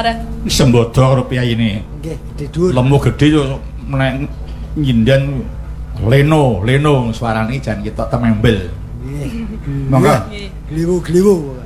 arek. Sembodo karo piyayine. Nggih, tidur. Lemu gedhe yo nek nyinden Leno suarane jan ketok temembel. Nggih. Monggo. Nggih. Gliwu-gliwu.